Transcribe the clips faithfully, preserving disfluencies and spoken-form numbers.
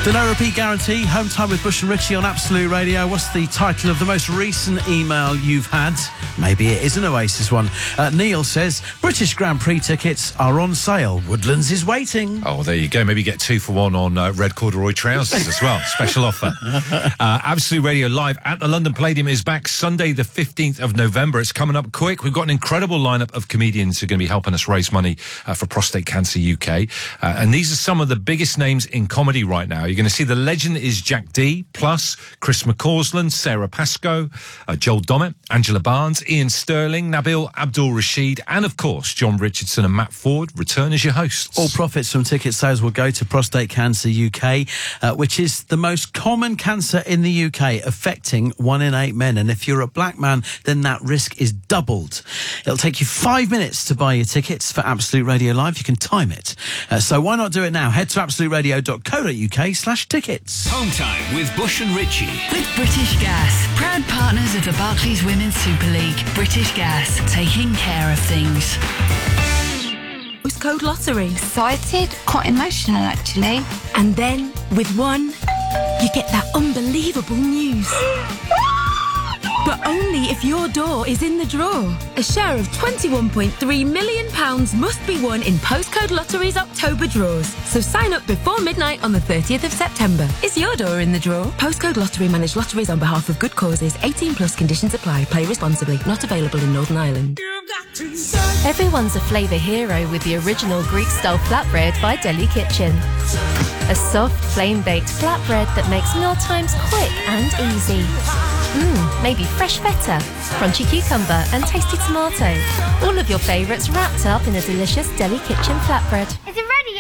The no repeat guarantee, home time with Bush and Richie on Absolute Radio. What's the title of the most recent email you've had? Maybe it is an Oasis one. Uh, Neil says, British Grand Prix tickets are on sale. Woodlands is waiting. Oh, there you go. Maybe get two for one on uh, red corduroy trousers as well. Special offer. Uh, Absolute Radio Live at the London Palladium is back Sunday the fifteenth of November. It's coming up quick. We've got an incredible lineup of comedians who are going to be helping us raise money uh, for Prostate Cancer U K. Uh, and these are some of the biggest names in comedy right now. You're going to see the legend is Jack D, plus Chris McCausland, Sarah Pascoe, uh, Joel Dommett, Angela Barnes, Ian Sterling, Nabil Abdul-Rashid, and of course, John Richardson and Matt Ford return as your hosts. All profits from ticket sales will go to Prostate Cancer U K, uh, which is the most common cancer in the U K, affecting one in eight men. And if you're a black man, then that risk is doubled. It'll take you five minutes to buy your tickets for Absolute Radio Live. You can time it. Uh, so why not do it now? Head to absolute radio dot co dot uk slash tickets. Home time with Bush and Richie. With British Gas, proud partners of the Barclays Women's Super League. British Gas, taking care of things. Postcode lottery. Excited, quite emotional actually. And then, with one, you get that unbelievable news. But only if your door is in the draw. A share of twenty-one point three million pounds must be won in Postcode Lottery's October draws. So sign up before midnight on the thirtieth of September. Is your door in the draw? Postcode Lottery manage lotteries on behalf of good causes. eighteen plus conditions apply. Play responsibly. Not available in Northern Ireland. Everyone's a flavour hero with the original Greek-style flatbread by Deli Kitchen. A soft, flame-baked flatbread that makes mealtimes quick and easy. Mmm, maybe fresh feta, crunchy cucumber and tasty tomato. All of your favourites wrapped up in a delicious Deli Kitchen flatbread. Is it ready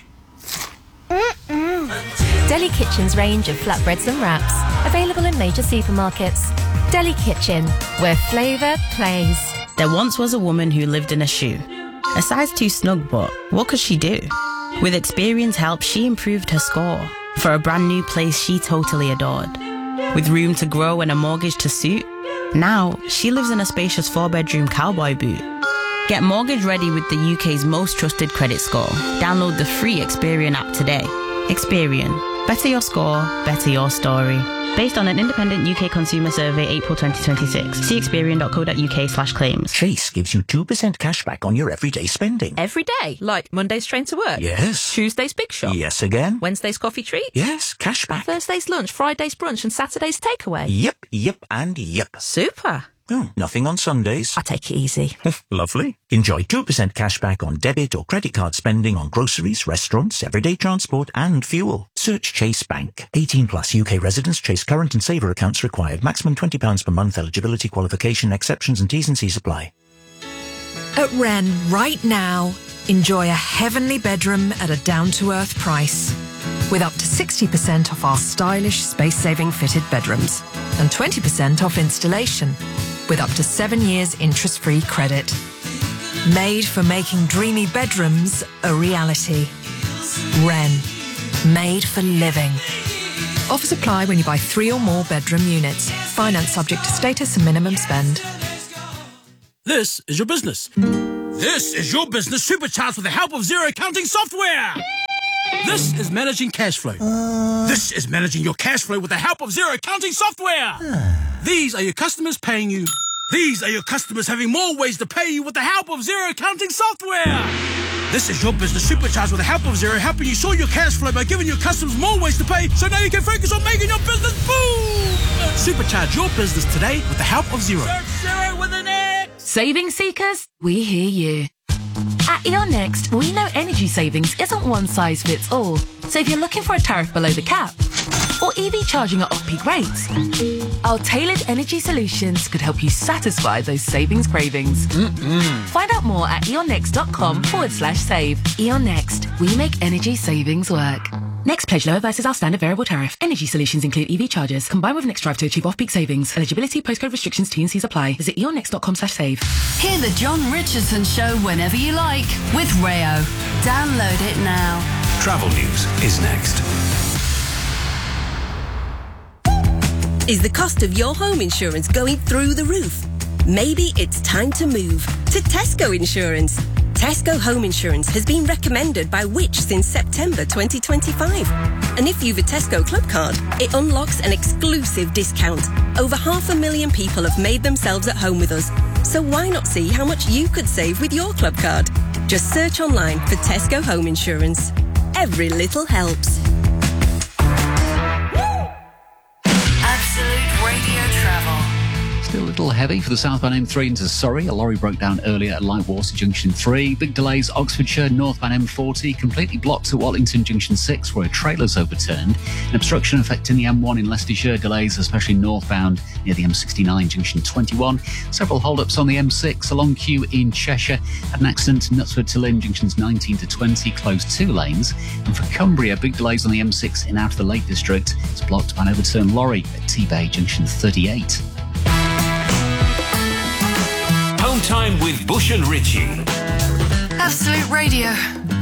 yet? Mm-mm. Deli Kitchen's range of flatbreads and wraps, available in major supermarkets. Deli Kitchen, where flavour plays. There once was a woman who lived in a shoe. A size too snug, but what could she do? With Experian's help, she improved her score for a brand new place she totally adored. With room to grow and a mortgage to suit, now she lives in a spacious four-bedroom cowboy boot. Get mortgage ready with the U K's most trusted credit score. Download the free Experian app today. Experian. Better your score, better your story. Based on an independent U K consumer survey, April twenty twenty-six. See experian dot co dot uk slash claims. Chase gives you two percent cash back on your everyday spending. Every day? Like Monday's train to work? Yes. Tuesday's big shop? Yes again. Wednesday's coffee treat? Yes, cash back. Thursday's lunch, Friday's brunch and Saturday's takeaway? Yep, yep and yep. Super. Oh, nothing on Sundays. I take it easy. Lovely. Enjoy two percent cash back on debit or credit card spending on groceries, restaurants, everyday transport and fuel. Search Chase Bank. eighteen plus U K residents. Chase current and saver accounts required. Maximum twenty pounds per month. Eligibility, qualification, exceptions and T's and C's apply. At Wren, right now, enjoy a heavenly bedroom at a down-to-earth price. With up to sixty percent off our stylish, space-saving fitted bedrooms. And twenty percent off installation. With up to seven years interest-free credit. Made for making dreamy bedrooms a reality. Wren. Made for living. Offers apply when you buy three or more bedroom units. Finance subject to status and minimum spend. This is your business. This is your business supercharged with the help of Xero accounting software. This is managing cash flow. Uh... This is managing your cash flow with the help of Xero accounting software. These are your customers paying you. These are your customers having more ways to pay you with the help of Xero accounting software. This is your business supercharged with the help of Xero, helping you sort your cash flow by giving your customers more ways to pay, so now you can focus on making your business boom. Supercharge your business today with the help of Xero. Search Xero with an X. Saving seekers, we hear you. At E O N Next, we know energy savings isn't one size fits all. So if you're looking for a tariff below the cap, or E V charging at off-peak rates, our tailored energy solutions could help you satisfy those savings cravings. Mm-mm. Find out more at eonnext.com forward slash save. E O N Next, we make energy savings work. Next pledge lower versus our standard variable tariff. Energy solutions include E V charges, combined with Next Drive to achieve off-peak savings. Eligibility, postcode restrictions, T and C's apply. Visit eonnext.com slash save. Hear the John Richardson Show whenever you like with Rayo. Download it now. Travel news is next. Is the cost of your home insurance going through the roof? Maybe it's time to move to Tesco Insurance. Tesco Home Insurance has been recommended by Which since September twenty twenty-five. And if you've a Tesco Club card, it unlocks an exclusive discount. Over half a million people have made themselves at home with us. So why not see how much you could save with your club card? Just search online for Tesco Home Insurance. Every little helps. Absolute Radio Travel. Still a little heavy for the southbound M three into Surrey. A lorry broke down earlier at Lightwater Junction three. Big delays Oxfordshire northbound M forty. Completely blocked at Watlington Junction six where a trailer's overturned. An obstruction affecting the M one in Leicestershire. Delays especially northbound near the M sixty-nine Junction twenty-one. Several hold-ups on the M six. A long queue in Cheshire. Had an accident in Knutsford to Lynn Junctions nineteen to twenty. Closed two lanes. And for Cumbria, big delays on the M six in out of the Lake District. It's blocked by an overturned lorry at T-Bay Junction thirty-eight. Home time with Bush and Richie. Absolute Radio.